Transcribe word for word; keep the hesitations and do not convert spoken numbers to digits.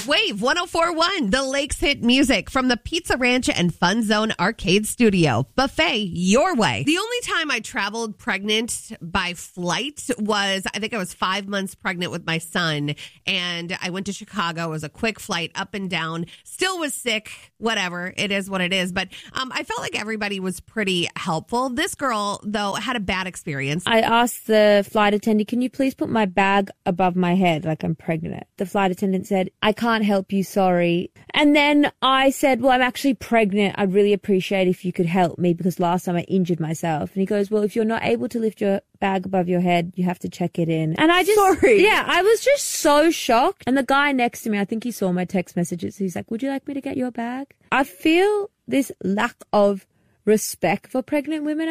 Wave one oh four point one, the Lakes hit music from the Pizza Ranch and Fun Zone Arcade Studio. Buffet your way. The only time I traveled pregnant by flight was, I think I was five months pregnant with my son, and I went to Chicago. It was a quick flight up and down. Still was sick. Whatever. It is what it is. But um, I felt like everybody was pretty helpful. This girl, though, had a bad experience. I asked the flight attendant, can you please put my bag above my head like I'm pregnant? The flight attendant said, I can't help you, sorry. And then I said, well, I'm actually pregnant. I'd really appreciate if you could help me because last time I injured myself. And he goes, well, if you're not able to lift your bag above your head, you have to check it in. And I just, Sorry. yeah, I was just so shocked. And the guy next to me, I think he saw my text messages. He's like, would you like me to get your bag? I feel this lack of respect for pregnant women.